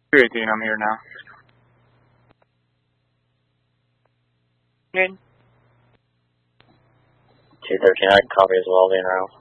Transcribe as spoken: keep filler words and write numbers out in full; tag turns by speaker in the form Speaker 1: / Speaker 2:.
Speaker 1: two eighteen, I'm here now.
Speaker 2: Good. two thirteen, I can copy as well, being around.